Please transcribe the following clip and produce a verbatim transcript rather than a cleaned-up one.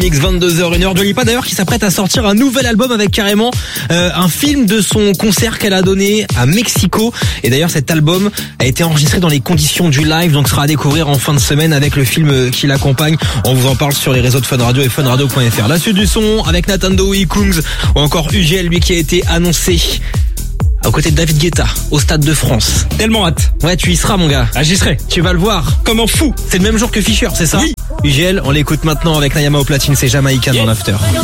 Mix vingt-deux heures, une heure de Lipa d'ailleurs qui s'apprête à sortir un nouvel album avec carrément euh, un film de son concert qu'elle a donné à Mexico. Et d'ailleurs cet album a été enregistré dans les conditions du live, donc sera à découvrir en fin de semaine avec le film qui l'accompagne. On vous en parle sur les réseaux de Fun Radio et fun radio point f r. La suite du son avec Nathan Doe, Kungs ou encore U G L, lui qui a été annoncé à côté de David Guetta au Stade de France. Tellement hâte. Ouais, tu y seras mon gars. Ah, j'y serai. Tu vas le voir. Comme un fou. C'est le même jour que Fisher, c'est ça? Oui. U G L, on l'écoute maintenant avec Nayama au platine, c'est Jamaïcain dans l'after.